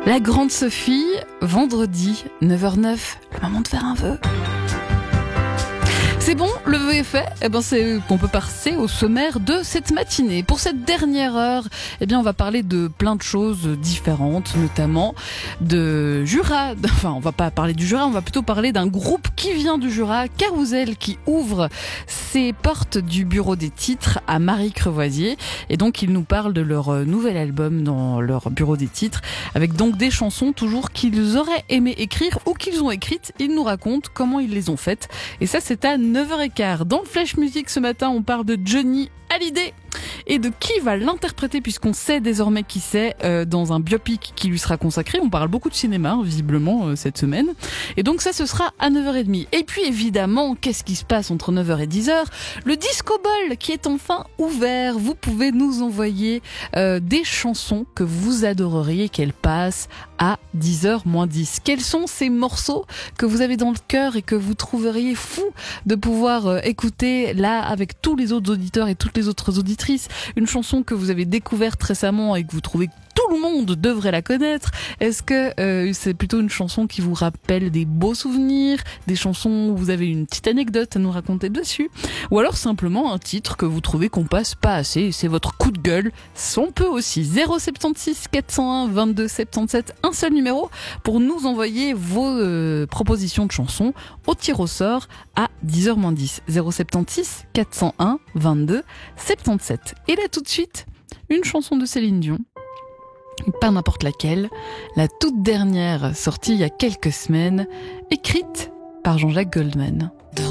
La grande Sophie, vendredi, 9h09, le moment de faire un vœu. C'est bon, le vœu est fait. C'est qu'on peut passer au sommaire de cette matinée. Pour cette dernière heure, on va parler de plein de choses différentes, notamment de Jura. Enfin, on va pas parler du Jura, on va plutôt parler d'un groupe qui vient du Jura, Carousel, qui ouvre ses portes du bureau des titres à Marie-Crevoisier. Et donc, ils nous parlent de leur nouvel album dans leur bureau des titres, avec donc des chansons toujours qu'ils auraient aimé écrire ou qu'ils ont écrites. Ils nous racontent comment ils les ont faites. Et ça, c'est à 9h15. Dans le Flash Music ce matin, on parle de Johnny Hallyday et de qui va l'interpréter, puisqu'on sait désormais qui c'est, dans un biopic qui lui sera consacré. On parle beaucoup de cinéma, visiblement, cette semaine. Et donc ça, ce sera à 9h30. Et puis évidemment, qu'est-ce qui se passe entre 9h et 10h? Le Disco Ball qui est enfin ouvert. Vous pouvez nous envoyer des chansons que vous adoreriez qu'elles passent à 10h moins 10. Quels sont ces morceaux que vous avez dans le cœur et que vous trouveriez fou de pouvoir écouter là avec tous les autres auditeurs et toutes les autres auditrices? Une chanson que vous avez découverte récemment et que vous trouvez que tout le monde devrait la connaître. Est-ce que c'est plutôt une chanson qui vous rappelle des beaux souvenirs, des chansons où vous avez une petite anecdote à nous raconter dessus, ou alors simplement un titre que vous trouvez qu'on passe pas assez, c'est votre coup de gueule? On peut aussi 076 401 22 77, un seul numéro pour nous envoyer vos propositions de chansons au tir au sort à 10h moins 10. 076 401 22 77. Et là tout de suite, une chanson de Céline Dion. Pas n'importe laquelle, la toute dernière sortie il y a quelques semaines, écrite par Jean-Jacques Goldman.